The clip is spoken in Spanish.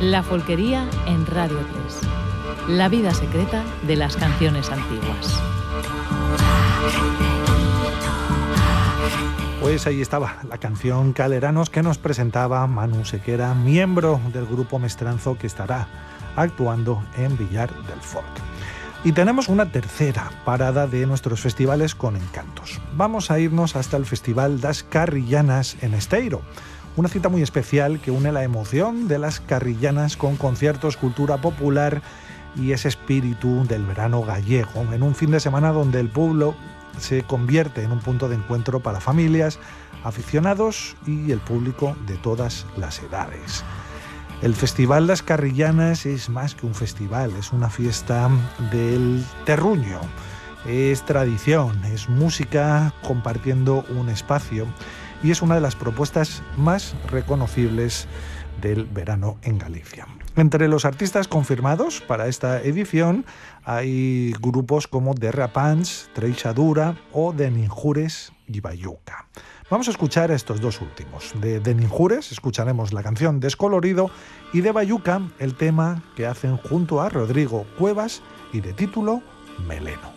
La folquería en Radio 3. La vida secreta de las canciones antiguas. Pues ahí estaba la canción Caleranos que nos presentaba Manu Sequera, miembro del grupo Mestranzo, que estará actuando en Villar del Fort. Y tenemos una tercera parada de nuestros festivales con encantos. Vamos a irnos hasta el Festival das Carrillanas en Esteiro. Una cita muy especial que une la emoción de las carrillanas con conciertos, cultura popular y ese espíritu del verano gallego, en un fin de semana donde el pueblo se convierte en un punto de encuentro para familias, aficionados y el público de todas las edades. El Festival das Carrillanas es más que un festival, es una fiesta del terruño, es tradición, es música compartiendo un espacio y es una de las propuestas más reconocibles del verano en Galicia. Entre los artistas confirmados para esta edición hay grupos como Derrapans, Treixadura o de Ninjures y Bayuca. Vamos a escuchar a estos dos últimos. De Ninjures escucharemos la canción Descolorido y de Bayuca el tema que hacen junto a Rodrigo Cuevas y de título Meleno.